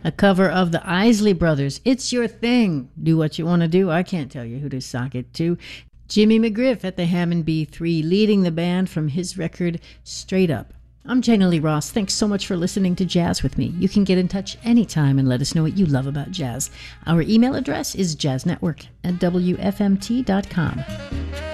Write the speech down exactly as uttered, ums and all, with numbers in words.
A cover of the Isley Brothers, It's Your Thing. Do what you want to do. I can't tell you who to sock it to. Jimmy McGriff at the Hammond B three, leading the band from his record, Straight Up. I'm Jana Lee Ross. Thanks so much for listening to Jazz with me. You can get in touch anytime and let us know what you love about jazz. Our email address is jazznetwork at w f m t dot com.